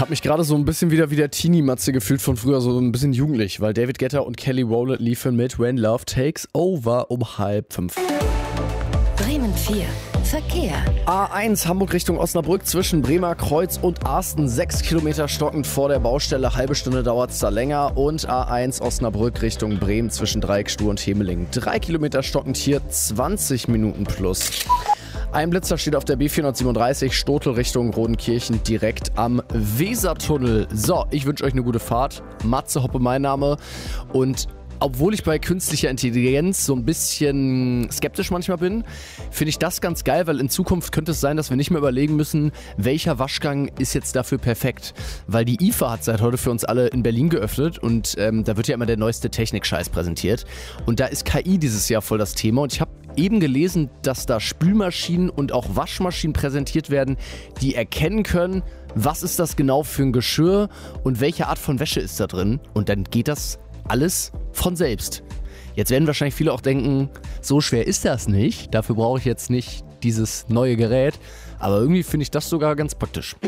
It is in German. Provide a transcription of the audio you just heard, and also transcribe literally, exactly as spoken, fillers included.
Hab mich gerade so ein bisschen wieder wie der Teenie-Matze gefühlt von früher, so ein bisschen jugendlich, weil David Guetta und Kelly Rowland liefern mit When Love Takes Over um halb fünf. Bremen vier. Verkehr. A eins Hamburg Richtung Osnabrück zwischen Bremer Kreuz und Arsten. Sechs Kilometer stockend vor der Baustelle. Halbe Stunde dauert es da länger. Und A eins Osnabrück Richtung Bremen zwischen Dreieckstuhl und Hemeling. Drei Kilometer stockend hier, zwanzig Minuten plus. Ein Blitzer steht auf der B vierhundertsiebenunddreißig, Stotel Richtung Rodenkirchen, direkt am Wesertunnel. So, ich wünsche euch eine gute Fahrt. Matze Hoppe mein Name. Und obwohl ich bei künstlicher Intelligenz so ein bisschen skeptisch manchmal bin, finde ich das ganz geil, weil in Zukunft könnte es sein, dass wir nicht mehr überlegen müssen, welcher Waschgang ist jetzt dafür perfekt. Weil die I F A hat seit heute für uns alle in Berlin geöffnet und ähm, da wird ja immer der neueste Technikscheiß präsentiert. Und da ist K I dieses Jahr voll das Thema und ich habe eben gelesen, dass da Spülmaschinen und auch Waschmaschinen präsentiert werden, die erkennen können, was ist das genau für ein Geschirr und welche Art von Wäsche ist da drin. Und dann geht das alles von selbst. Jetzt werden wahrscheinlich viele auch denken, so schwer ist das nicht. Dafür brauche ich jetzt nicht dieses neue Gerät. Aber irgendwie finde ich das sogar ganz praktisch.